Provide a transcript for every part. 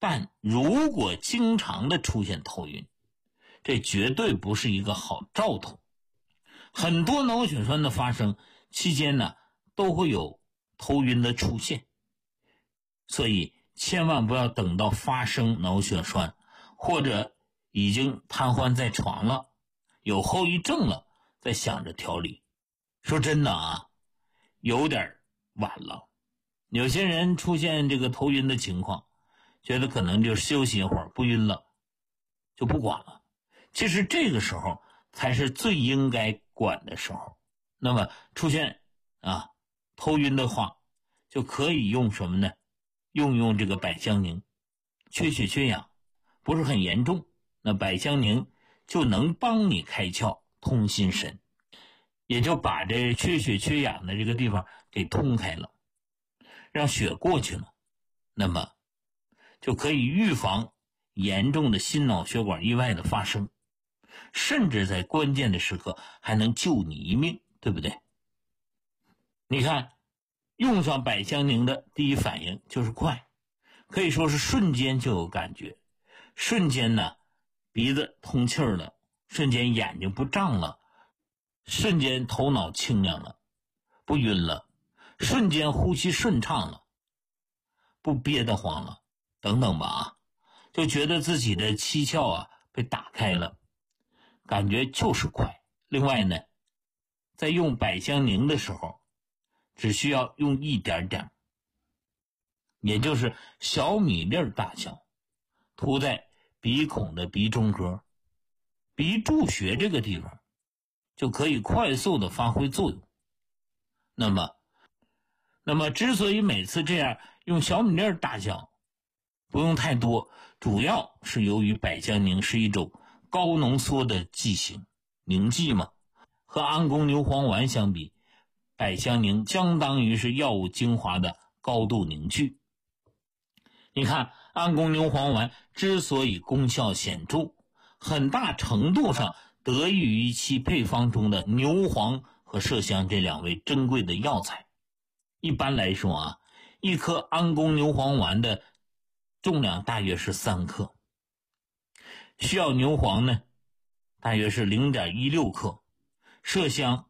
但如果经常的出现头晕，这绝对不是一个好兆头。很多脑血栓的发生期间呢，都会有头晕的出现，所以千万不要等到发生脑血栓或者已经瘫痪在床了，有后遗症了，再想着调理。说真的啊，有点晚了。有些人出现这个头晕的情况，觉得可能就休息一会儿不晕了，就不管了。其实这个时候才是最应该管的时候。那么出现头晕的话，就可以用什么呢？用这个百香宁，缺血缺氧不是很严重，那百香宁就能帮你开窍通心神，也就把这缺血缺氧的这个地方给通开了，让血过去了，那么就可以预防严重的心脑血管意外的发生，甚至在关键的时刻还能救你一命，对不对？你看，用上百香宁的第一反应就是快，可以说是瞬间就有感觉，瞬间呢鼻子通气儿了，瞬间眼睛不胀了，瞬间头脑清亮了，不晕了，瞬间呼吸顺畅了，不憋得慌了，等等吧就觉得自己的七窍被打开了，感觉就是快。另外呢，在用百香宁的时候，只需要用一点点，也就是小米粒大小，涂在鼻孔的鼻中隔、鼻柱穴这个地方，就可以快速的发挥作用。那么之所以每次这样用小米粒大小，不用太多，主要是由于百香宁是一种高浓缩的剂型，凝剂嘛，和安宫牛黄丸相比，百香宁相当于是药物精华的高度凝聚。你看，安宫牛黄丸之所以功效显著，很大程度上得益于其配方中的牛黄和麝香这两味珍贵的药材。一般来说一颗安宫牛黄丸的重量大约是3克，需要牛黄呢大约是 0.16 克，麝香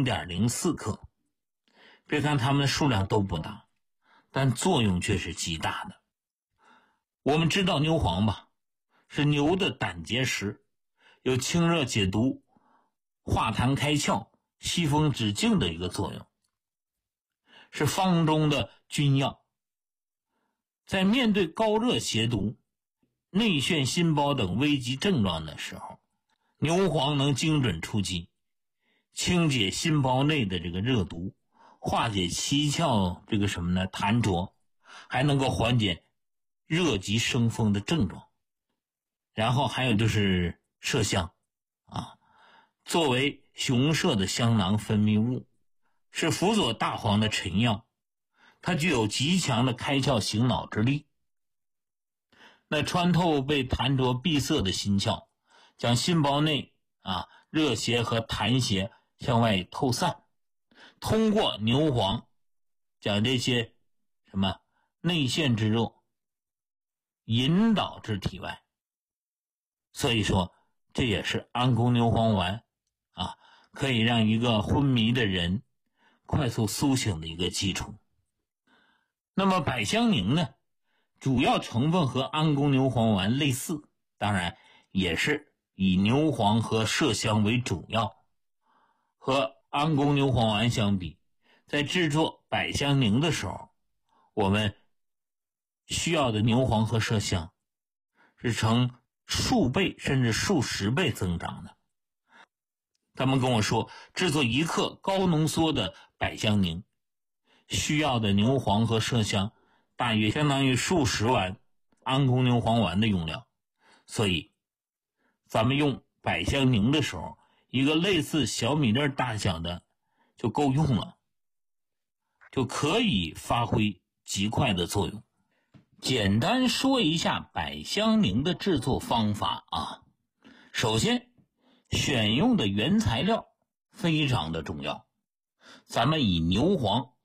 0.04 克。别看它们的数量都不大，但作用却是极大的。我们知道牛黄吧，是牛的胆结石，有清热解毒、化痰开窍、息风止痉的一个作用，是方中的君药。在面对高热邪毒、内眩心包等危急症状的时候，牛黄能精准出击，清解心包内的这个热毒，化解七窍这个痰浊，还能够缓解热极生风的症状。然后还有就是麝香作为雄麝的香囊分泌物，是辅佐大黄的臣药，它具有极强的开窍醒脑之力。那穿透被痰浊闭塞的心窍，将心包内热邪和痰邪向外透散，通过牛黄将这些内陷之热引导至体外。所以说这也是安宫牛黄丸可以让一个昏迷的人快速苏醒的一个基础。那么百香宁呢，主要成分和安宫牛黄丸类似，当然也是以牛黄和麝香为主要。和安宫牛黄丸相比，在制作百香宁的时候，我们需要的牛黄和麝香是呈数倍甚至数十倍增长的。他们跟我说，制作1克高浓缩的百香宁需要的牛黄和麝香大约相当于数十碗安宫牛黄丸的用量。所以咱们用百香宁的时候，一个类似小米粒大小的就够用了，就可以发挥极快的作用。简单说一下百香宁的制作方法首先，选用的原材料非常的重要。咱们以牛黄